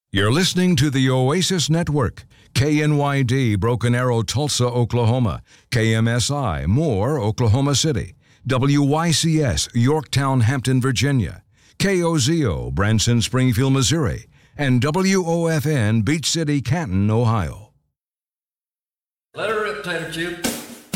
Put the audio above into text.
You're listening to the Oasis Network. KNYD, Broken Arrow, Tulsa, Oklahoma. KMSI, Moore, Oklahoma City. WYCS, Yorktown, Hampton, Virginia. KOZO, Branson, Springfield, Missouri. And WOFN, Beach City, Canton, Ohio. Let her rip, Tater Chip.